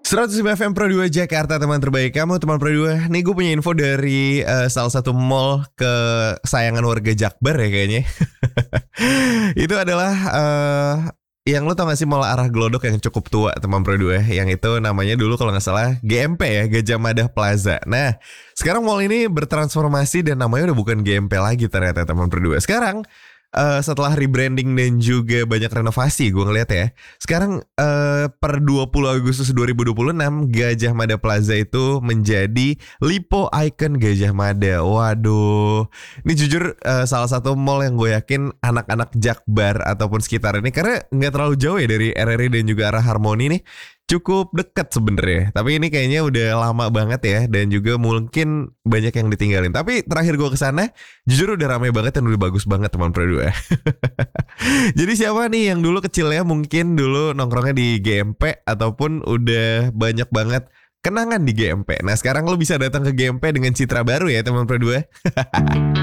105 FM Pro 2 Jakarta, teman terbaik kamu, teman Pro 2. Nih gue punya info dari salah satu mall kesayangan warga Jakbar ya kayaknya. Itu adalah yang lo tau gak sih mall arah Glodok yang cukup tua, teman Pro 2. Yang itu namanya dulu kalau gak salah GMP ya, Gajah Mada Plaza. Nah sekarang mall ini bertransformasi dan namanya udah bukan GMP lagi ternyata, teman Pro 2. Sekarang setelah rebranding dan juga banyak renovasi gue ngeliat ya. Sekarang per 20 Agustus 2026 Gajah Mada Plaza itu menjadi Lipo Icon Gajah Mada. Waduh, ini jujur salah satu mall yang gue yakin anak-anak Jakbar ataupun sekitar ini, karena gak terlalu jauh ya dari RRI dan juga arah Harmoni nih, cukup dekat sebenarnya. Tapi ini kayaknya udah lama banget ya, dan juga mungkin banyak yang ditinggalin. Tapi terakhir gue kesana, jujur udah ramai banget dan udah bagus banget, teman Pro 2. Jadi siapa nih yang dulu kecilnya mungkin dulu nongkrongnya di GMP ataupun udah banyak banget kenangan di GMP. Nah sekarang lo bisa datang ke GMP dengan citra baru ya, teman Pro 2.